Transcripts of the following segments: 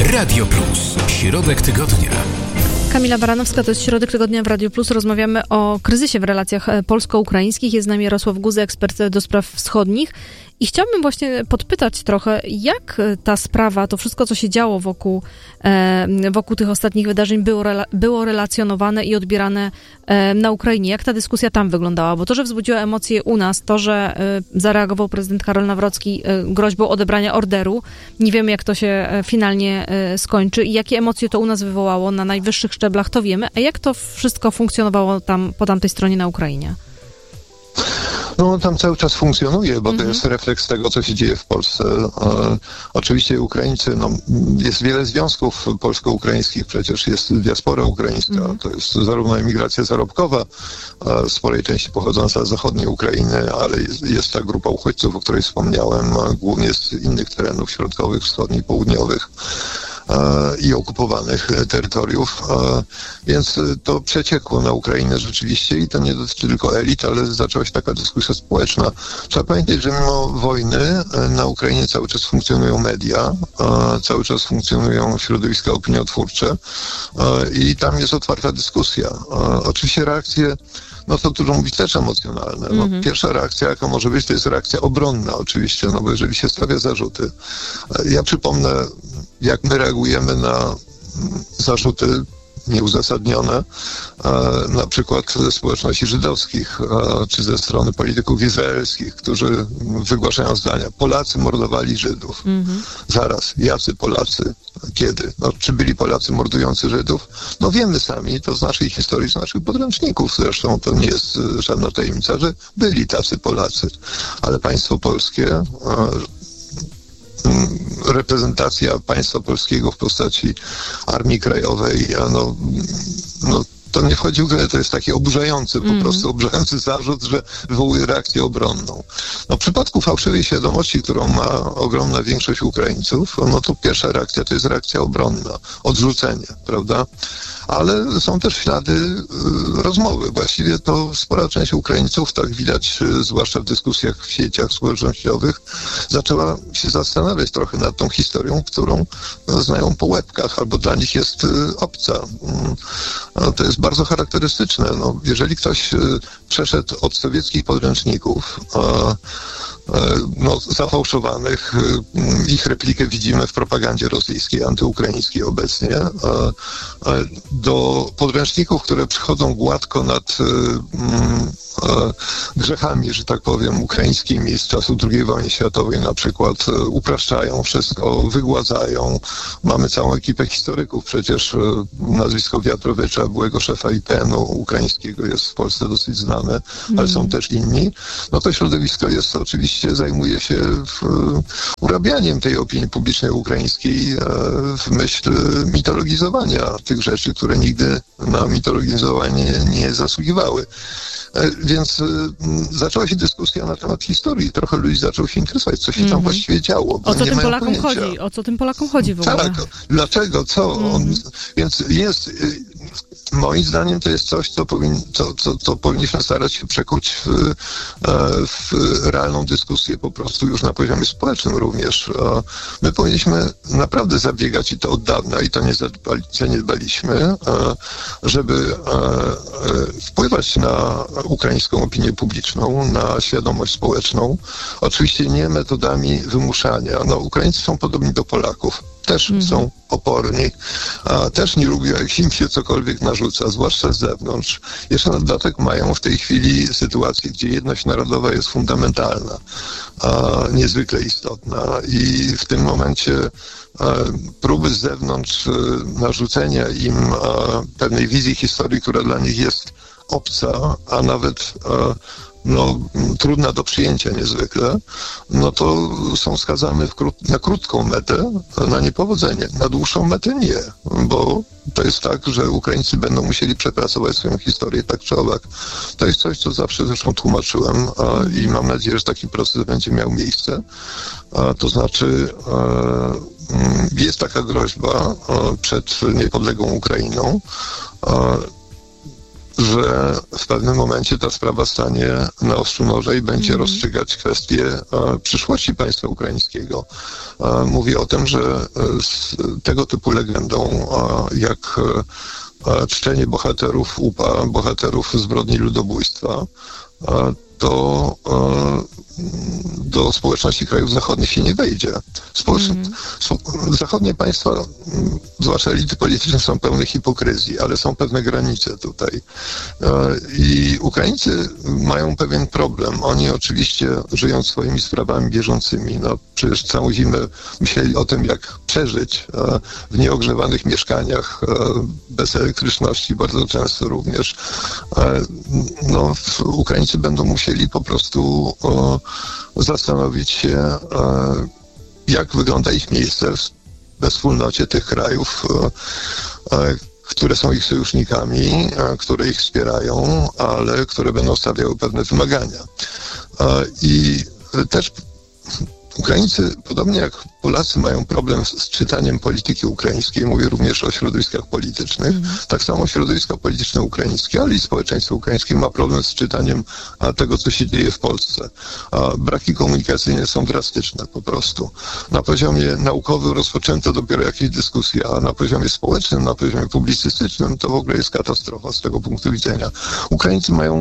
Radio Plus. Środek tygodnia. Kamila Baranowska, to jest Środek Tygodnia w Radio Plus. Rozmawiamy o kryzysie w relacjach polsko-ukraińskich. Jest z nami Jarosław Guza, ekspert do spraw wschodnich. I chciałabym właśnie podpytać trochę, jak ta sprawa, to wszystko, co się działo wokół tych ostatnich wydarzeń było relacjonowane i odbierane na Ukrainie. Jak ta dyskusja tam wyglądała? Bo to, że wzbudziła emocje u nas, to, że zareagował prezydent Karol Nawrocki groźbą odebrania orderu, nie wiemy, jak to się finalnie skończy i jakie emocje to u nas wywołało na najwyższych szczeblach, to wiemy. A jak to wszystko funkcjonowało tam po tamtej stronie na Ukrainie? No, tam cały czas funkcjonuje, bo to jest refleks tego, co się dzieje w Polsce. Oczywiście Ukraińcy, jest wiele związków polsko-ukraińskich, przecież jest diaspora ukraińska, to jest zarówno emigracja zarobkowa, sporej części pochodząca z zachodniej Ukrainy, ale jest ta grupa uchodźców, o której wspomniałem, głównie z innych terenów środkowych, wschodnich, południowych i okupowanych terytoriów, więc to przeciekło na Ukrainę rzeczywiście i to nie dotyczy tylko elit, ale zaczęła się taka dyskusja społeczna. Trzeba pamiętać, że mimo wojny na Ukrainie cały czas funkcjonują media, cały czas funkcjonują środowiska opiniotwórcze i tam jest otwarta dyskusja. Oczywiście reakcje, to dużo mówić też emocjonalne. Pierwsza reakcja, jaka może być, to jest reakcja obronna oczywiście, bo jeżeli się stawia zarzuty. Ja przypomnę, jak my reagujemy na zarzuty nieuzasadnione, na przykład ze społeczności żydowskich, czy ze strony polityków izraelskich, którzy wygłaszają zdania. Polacy mordowali Żydów. Zaraz, jacy Polacy? Kiedy? Czy byli Polacy mordujący Żydów? Wiemy sami, to z naszej historii, z naszych podręczników zresztą, to nie jest żadna tajemnica, że byli tacy Polacy. Ale państwo polskie, reprezentacja państwa polskiego w postaci Armii Krajowej, to nie wchodzi w grę, to jest taki oburzający, po prostu oburzający zarzut, że wywołuje reakcję obronną. W przypadku fałszywej świadomości, którą ma ogromna większość Ukraińców, to pierwsza reakcja to jest reakcja obronna, odrzucenie, prawda? Ale są też ślady rozmowy. Właściwie to spora część Ukraińców, tak widać, zwłaszcza w dyskusjach w sieciach społecznościowych, zaczęła się zastanawiać trochę nad tą historią, którą znają po łebkach, albo dla nich jest obca. To jest bardzo charakterystyczne. Jeżeli ktoś przeszedł od sowieckich podręczników, zafałszowanych, ich replikę widzimy w propagandzie rosyjskiej, antyukraińskiej obecnie, do podręczników, które przychodzą gładko nad grzechami, że tak powiem, ukraińskimi z czasów II wojny światowej na przykład, upraszczają wszystko, wygładzają. Mamy całą ekipę historyków, przecież nazwisko Wiatrowicza, byłego szefa IPN-u ukraińskiego, jest w Polsce dosyć znane, ale są też inni. To środowisko jest oczywiście, zajmuje się urabianiem tej opinii publicznej ukraińskiej w myśl mitologizowania tych rzeczy, które nigdy na mitologizowanie nie zasługiwały. Więc zaczęła się dyskusja na temat historii. Trochę ludzi zaczęło się interesować, co się tam właściwie działo. O co tym Polakom chodzi? O co tym Polakom chodzi w ogóle? Tak, dlaczego, co? Więc jest... Moim zdaniem to jest coś, co powinniśmy starać się przekuć w realną dyskusję po prostu już na poziomie społecznym również. My powinniśmy naprawdę zabiegać i to od dawna i to nie zaniedbaliśmy, żeby wpływać na ukraińską opinię publiczną, na świadomość społeczną. Oczywiście nie metodami wymuszania. Ukraińcy są podobni do Polaków. Też są oporni, też nie lubią, jak im się cokolwiek narzuca, zwłaszcza z zewnątrz. Jeszcze na dodatek mają w tej chwili sytuację, gdzie jedność narodowa jest fundamentalna, niezwykle istotna i w tym momencie próby z zewnątrz narzucenia im pewnej wizji historii, która dla nich jest obca, a nawet trudna do przyjęcia niezwykle, to są skazane na krótką metę, na niepowodzenie. Na dłuższą metę nie, bo to jest tak, że Ukraińcy będą musieli przepracować swoją historię tak czy owak. To jest coś, co zawsze zresztą tłumaczyłem i mam nadzieję, że taki proces będzie miał miejsce. To znaczy jest taka groźba przed niepodległą Ukrainą, że w pewnym momencie ta sprawa stanie na ostrzu noża i będzie rozstrzygać kwestię przyszłości państwa ukraińskiego. Mówię o tym, że z tego typu legendą, jak czczenie bohaterów UPA, bohaterów zbrodni ludobójstwa, to do społeczności krajów zachodnich się nie wejdzie. Zachodnie państwa, zwłaszcza elity polityczne, są pełne hipokryzji, ale są pewne granice tutaj. I Ukraińcy mają pewien problem. Oni oczywiście żyją swoimi sprawami bieżącymi. No, przecież całą zimę myśleli o tym, jak przeżyć w nieogrzewanych mieszkaniach, bez elektryczności bardzo często również. No, Ukraińcy będą musieli po prostu zastanowić się, jak wygląda ich miejsce we wspólnocie tych krajów, które są ich sojusznikami, które ich wspierają, ale które będą stawiały pewne wymagania. I też Ukraińcy, podobnie jak Polacy, mają problem z czytaniem polityki ukraińskiej, mówię również o środowiskach politycznych, tak samo środowisko polityczne ukraińskie, ale i społeczeństwo ukraińskie ma problem z czytaniem tego, co się dzieje w Polsce. Braki komunikacyjne są drastyczne po prostu. Na poziomie naukowym rozpoczęto dopiero jakieś dyskusje, a na poziomie społecznym, na poziomie publicystycznym to w ogóle jest katastrofa z tego punktu widzenia. Ukraińcy mają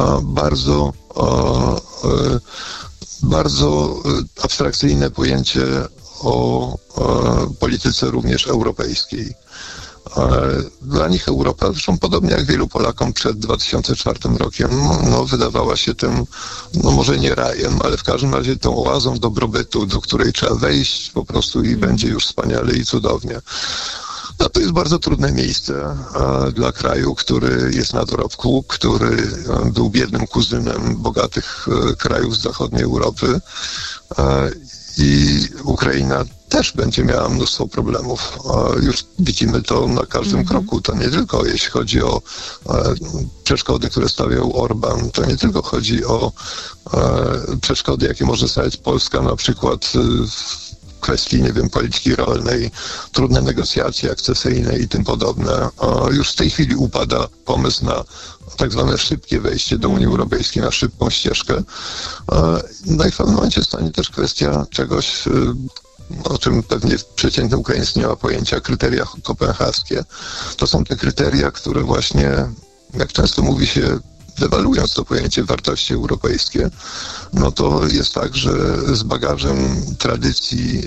bardzo abstrakcyjne pojęcie o polityce również europejskiej. Dla nich Europa, zresztą podobnie jak wielu Polakom przed 2004 rokiem, wydawała się tym, może nie rajem, ale w każdym razie tą oazą dobrobytu, do której trzeba wejść po prostu i będzie już wspaniale i cudownie. No to jest bardzo trudne miejsce dla kraju, który jest na dorobku, który był biednym kuzynem bogatych krajów z zachodniej Europy i Ukraina też będzie miała mnóstwo problemów. Już widzimy to na każdym kroku. To nie tylko jeśli chodzi o przeszkody, które stawiał Orban, to nie tylko chodzi o przeszkody, jakie może stawiać Polska na przykład w kwestii, polityki rolnej, trudne negocjacje akcesyjne i tym podobne. Już w tej chwili upada pomysł na tak zwane szybkie wejście do Unii Europejskiej, na szybką ścieżkę. No i w pewnym momencie stanie też kwestia czegoś, o czym pewnie przeciętny Ukraińcy nie ma pojęcia, kryteria kopenhaskie. To są te kryteria, które właśnie, jak często mówi się, dewaluując to pojęcie wartości europejskie, no to jest tak, że z bagażem tradycji,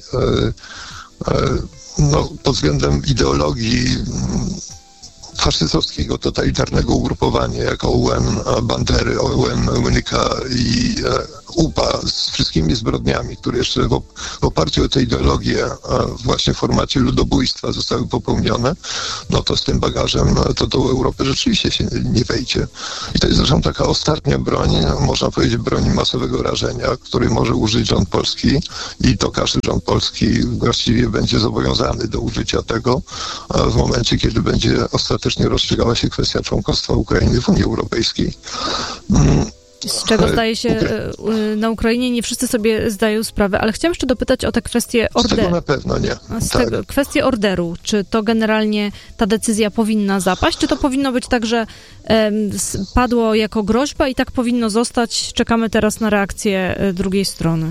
pod względem ideologii faszystowskiego, totalitarnego ugrupowania, jak OUN Bandery, OUN Młynika i UPA z wszystkimi zbrodniami, które jeszcze w oparciu o tę ideologię właśnie w formacie ludobójstwa zostały popełnione, no to z tym bagażem to do Europy rzeczywiście się nie wejdzie. I to jest zresztą taka ostatnia broń, można powiedzieć broń masowego rażenia, której może użyć rząd polski i to każdy rząd polski właściwie będzie zobowiązany do użycia tego w momencie, kiedy będzie ostatecznie rozstrzygała się kwestia członkostwa Ukrainy w Unii Europejskiej. Z czego zdaje się na Ukrainie nie wszyscy sobie zdają sprawę, ale chciałam jeszcze dopytać o tę kwestię orderu. Z tego na pewno nie. Kwestię orderu. Czy to generalnie ta decyzja powinna zapaść, czy to powinno być tak, że padło jako groźba i tak powinno zostać? Czekamy teraz na reakcję drugiej strony.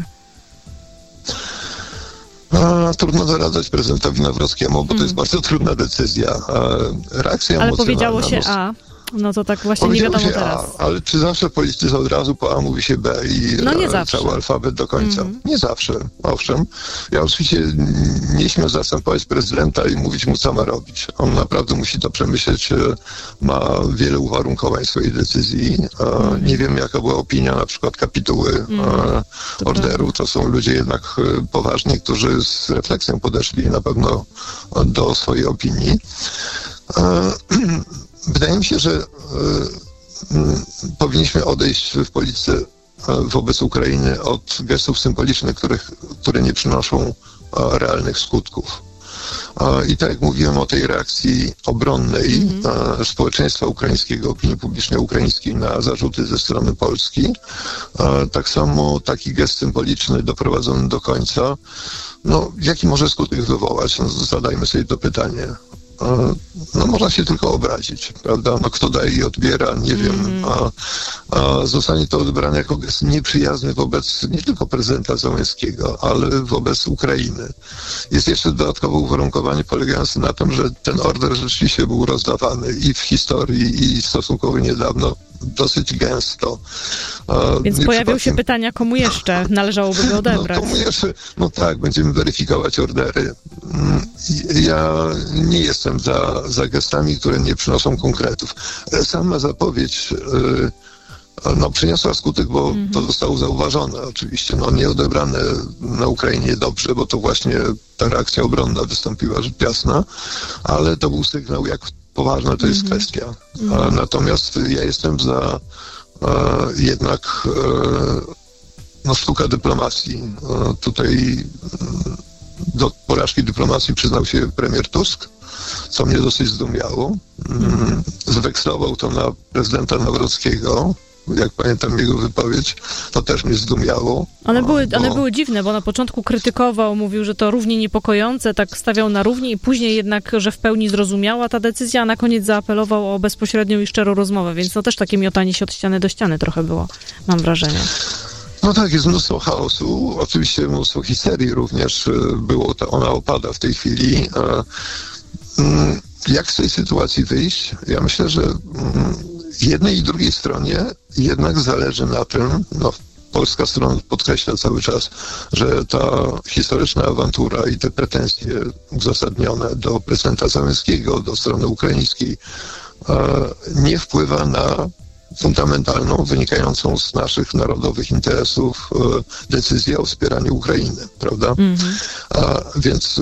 Trudno doradzać prezydentowi Nawrockiemu, bo to jest bardzo trudna decyzja. Reakcja emocjonalna. Ale powiedziało się A. No to tak właśnie nie wiadomo teraz. Ale czy zawsze w polityce od razu po A mówi się B i cały alfabet do końca? Nie zawsze, owszem. Ja oczywiście nie śmiem zastępować prezydenta i mówić mu, co ma robić. On naprawdę musi to przemyśleć, ma wiele uwarunkowań swojej decyzji. Nie wiem, jaka była opinia na przykład kapituły orderu. To są ludzie jednak poważni, którzy z refleksją podeszli na pewno do swojej opinii. Wydaje mi się, że powinniśmy odejść w polityce wobec Ukrainy od gestów symbolicznych, które nie przynoszą realnych skutków. I tak jak mówiłem o tej reakcji obronnej społeczeństwa ukraińskiego, opinii publicznej ukraińskiej na zarzuty ze strony Polski, tak samo taki gest symboliczny doprowadzony do końca, jaki może skutek wywołać? Zadajmy sobie to pytanie. no można się tylko obrazić, prawda? No kto daje i odbiera, nie wiem, a zostanie to odebrane jako gest nieprzyjazny wobec nie tylko prezydenta Zełenskiego, ale wobec Ukrainy. Jest jeszcze dodatkowe uwarunkowanie polegające na tym, że ten order rzeczywiście był rozdawany i w historii, i stosunkowo niedawno, dosyć gęsto. Więc pojawią się pytania, komu jeszcze należałoby go odebrać? Komu jeszcze? No tak, będziemy weryfikować ordery. Ja nie jestem za gestami, które nie przynoszą konkretów. Sama zapowiedź przyniosła skutek, bo to zostało zauważone oczywiście. Nie odebrane na Ukrainie dobrze, bo to właśnie ta reakcja obronna wystąpiła rzecz jasna, ale to był sygnał, jak poważna to jest kwestia. Natomiast ja jestem za jednak sztuka dyplomacji. Tutaj do porażki dyplomacji przyznał się premier Tusk, co mnie dosyć zdumiało. Zwekslował to na prezydenta Nawrockiego. Jak pamiętam jego wypowiedź, to też mnie zdumiało. One były dziwne, bo na początku krytykował, mówił, że to równie niepokojące, tak stawiał na równi i później jednak, że w pełni zrozumiała ta decyzja, a na koniec zaapelował o bezpośrednią i szczerą rozmowę, więc to też takie miotanie się od ściany do ściany trochę było, mam wrażenie. No tak, jest mnóstwo chaosu, oczywiście mnóstwo histerii również było, ona opada w tej chwili. Jak z tej sytuacji wyjść? Ja myślę, że jednej i drugiej stronie jednak zależy na tym, polska strona podkreśla cały czas, że ta historyczna awantura i te pretensje uzasadnione do prezydenta Zełenskiego, do strony ukraińskiej nie wpływa na fundamentalną, wynikającą z naszych narodowych interesów decyzję o wspieraniu Ukrainy, prawda? Więc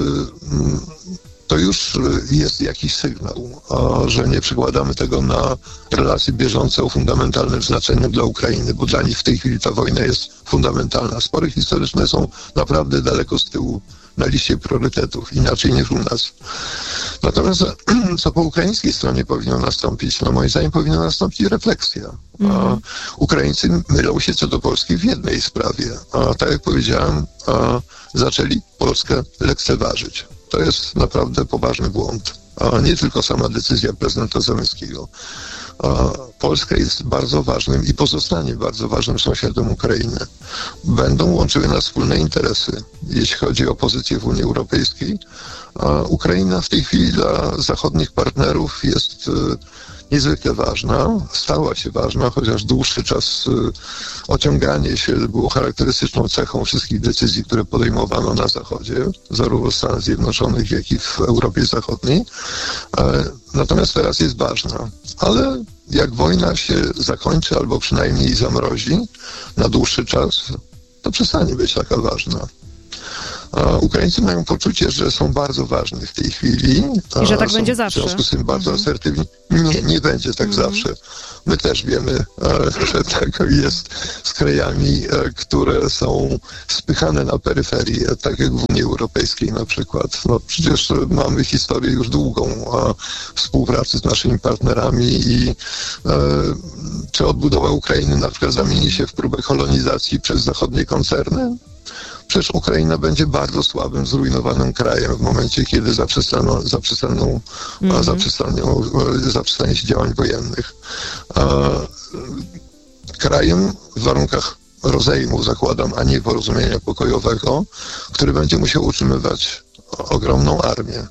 to już jest jakiś sygnał, że nie przykładamy tego na relacje bieżące o fundamentalnym znaczeniu dla Ukrainy, bo dla nich w tej chwili ta wojna jest fundamentalna. Spory historyczne są naprawdę daleko z tyłu na liście priorytetów, inaczej niż u nas. Natomiast co po ukraińskiej stronie powinno nastąpić? Moim zdaniem powinna nastąpić refleksja. Ukraińcy mylą się co do Polski w jednej sprawie. Tak jak powiedziałem, zaczęli Polskę lekceważyć. To jest naprawdę poważny błąd. Nie tylko sama decyzja prezydenta Zełenskiego. Polska jest bardzo ważnym i pozostanie bardzo ważnym sąsiadem Ukrainy. Będą łączyły nas wspólne interesy, jeśli chodzi o pozycję w Unii Europejskiej. Ukraina w tej chwili dla zachodnich partnerów jest niezwykle ważna, stała się ważna, chociaż dłuższy czas ociąganie się było charakterystyczną cechą wszystkich decyzji, które podejmowano na Zachodzie, zarówno w Stanach Zjednoczonych, jak i w Europie Zachodniej. Natomiast teraz jest ważna. Ale jak wojna się zakończy, albo przynajmniej zamrozi na dłuższy czas, to przestanie być taka ważna. Ukraińcy mają poczucie, że są bardzo ważni w tej chwili. I że tak będzie zawsze. W związku z tym bardzo asertywni. Nie będzie tak zawsze. My też wiemy, że tak jest z krajami, które są spychane na peryferię, tak jak w Unii Europejskiej na przykład. Przecież mamy historię już długą współpracy z naszymi partnerami i czy odbudowa Ukrainy na przykład zamieni się w próbę kolonizacji przez zachodnie koncerny? Przecież Ukraina będzie bardzo słabym, zrujnowanym krajem w momencie, kiedy zaprzestanie się działań wojennych. Krajem w warunkach rozejmu, zakładam, a nie porozumienia pokojowego, który będzie musiał utrzymywać ogromną armię.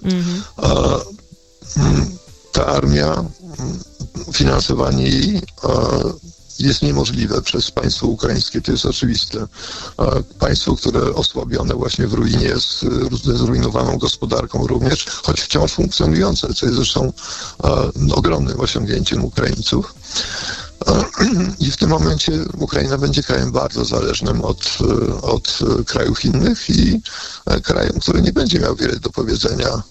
Ta armia, finansowanie jej jest niemożliwe przez państwo ukraińskie, to jest oczywiste. Państwo, które osłabione właśnie w ruinie, ze zrujnowaną gospodarką również, choć wciąż funkcjonujące, co jest zresztą ogromnym osiągnięciem Ukraińców. I w tym momencie Ukraina będzie krajem bardzo zależnym od krajów innych i krajem, który nie będzie miał wiele do powiedzenia.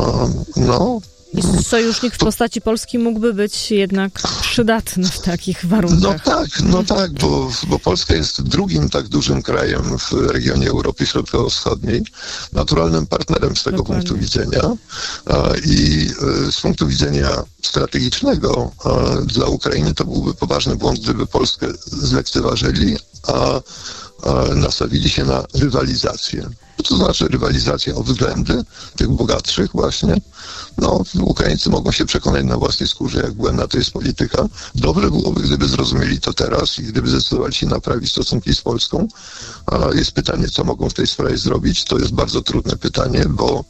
I sojusznik w postaci Polski mógłby być jednak przydatny w takich warunkach. No tak, bo Polska jest drugim tak dużym krajem w regionie Europy Środkowo-Wschodniej, naturalnym partnerem z tego punktu widzenia. I z punktu widzenia strategicznego dla Ukrainy to byłby poważny błąd, gdyby Polskę zlekceważyli, a nastawili się na rywalizację. to znaczy rywalizacja o względy tych bogatszych właśnie. No, Ukraińcy mogą się przekonać na własnej skórze, jak błędna to jest polityka. Dobrze byłoby, gdyby zrozumieli to teraz i gdyby zdecydowali się naprawić stosunki z Polską. Jest pytanie, co mogą w tej sprawie zrobić. To jest bardzo trudne pytanie, bo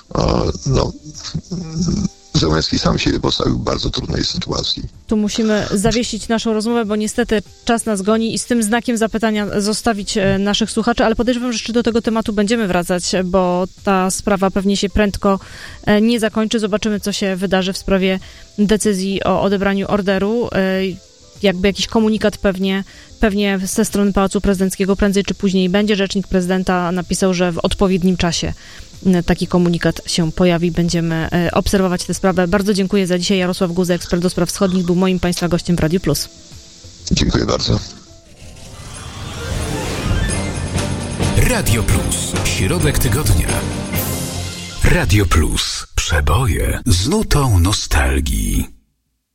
Zełenski sam siebie postawił w bardzo trudnej sytuacji. Tu musimy zawiesić naszą rozmowę, bo niestety czas nas goni i z tym znakiem zapytania zostawić naszych słuchaczy, ale podejrzewam, że jeszcze do tego tematu będziemy wracać, bo ta sprawa pewnie się prędko nie zakończy. Zobaczymy, co się wydarzy w sprawie decyzji o odebraniu orderu. Jakby jakiś komunikat pewnie ze strony Pałacu Prezydenckiego prędzej czy później będzie. Rzecznik prezydenta napisał, że w odpowiednim czasie taki komunikat się pojawi. Będziemy obserwować tę sprawę. Bardzo dziękuję za dzisiaj. Jarosław Guza, ekspert do spraw wschodnich, był moim Państwa gościem w Radiu Plus. Dziękuję bardzo. Radio Plus. Środek tygodnia. Radio Plus. Przeboje z nutą nostalgii.